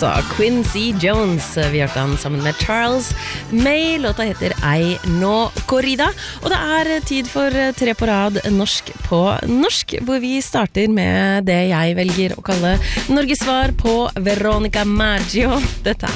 altså Quincy Jones. Vi hørte han sammen med Charles May. Låta heter Ei no corrida. Og det tid for 3 på rad norsk på norsk, hvor vi starter med det jeg velger å kalle Norges svar på Veronica Maggio. Dette